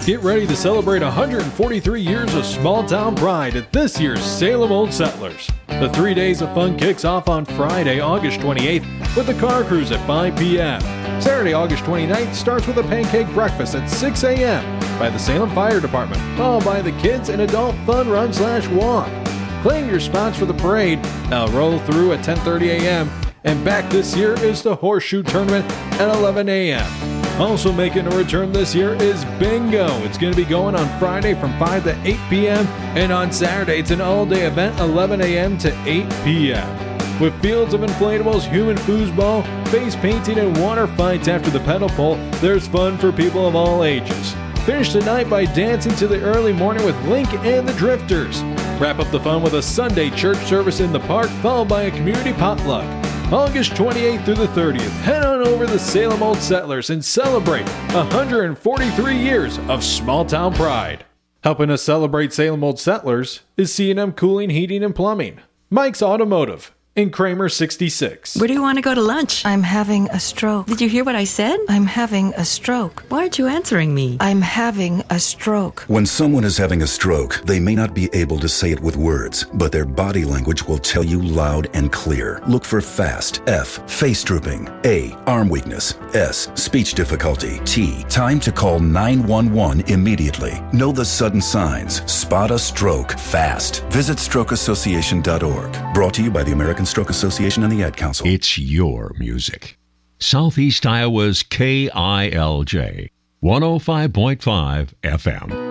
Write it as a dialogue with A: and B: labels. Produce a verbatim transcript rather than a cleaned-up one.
A: Get ready to celebrate one hundred forty-three years of small-town pride at this year's Salem Old Settlers. The three days of fun kicks off on Friday, August twenty-eighth with the car cruise at five p.m. Saturday, August twenty-ninth starts with a pancake breakfast at six a.m. by the Salem Fire Department, followed by the Kids and Adult Fun Run slash Walk. Claim your spots for the parade. Now roll through at ten thirty a.m. And back this year is the Horseshoe Tournament at eleven a.m. Also making a return this year is Bingo. It's going to be going on Friday from five to eight p.m. And on Saturday, it's an all-day event, eleven a.m. to eight p.m. With fields of inflatables, human foosball, face painting, and water fights after the pedal pull, there's fun for people of all ages. Finish the night by dancing to the early morning with Link and the Drifters. Wrap up the fun with a Sunday church service in the park, followed by a community potluck. August twenty-eighth through the thirtieth, head on over to the Salem Old Settlers and celebrate one hundred forty-three years of small-town pride. Helping us celebrate Salem Old Settlers is C and M Cooling, Heating, and Plumbing, Mike's Automotive, and Kramer sixty-six.
B: Where do you want to go to lunch?
C: I'm having a stroke.
B: Did you hear what I said?
C: I'm having a stroke.
B: Why aren't you answering me?
C: I'm having a stroke.
D: When someone is having a stroke, they may not be able to say it with words, but their body language will tell you loud and clear. Look for FAST. F. Face drooping. A. Arm weakness. S. Speech difficulty. T. Time to call nine one one immediately. Know the sudden signs. Spot a stroke fast. Visit stroke association dot org. Brought to you by the American Stroke Association and the Ad Council.
E: It's your music. Southeast Iowa's K I L J, one oh five point five F M.